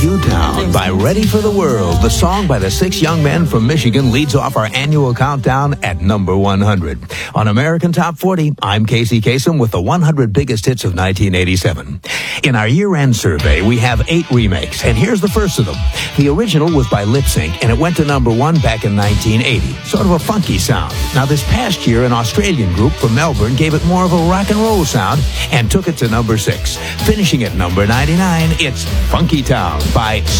U-Town by Ready for the World. The song by the Six Young Men from Michigan leads off our annual countdown at number 100. On American Top 40, I'm Casey Kasem with the 100 biggest hits of 1987. In our year-end survey, we have 8 remakes, and here's the first of them. The original was by Lip Sync, and it went to number 1 back in 1980. Sort of a funky sound. Now, this past year, an Australian group from Melbourne gave it more of a rock and roll sound and took it to number 6. Finishing at number 99, it's Funky Town by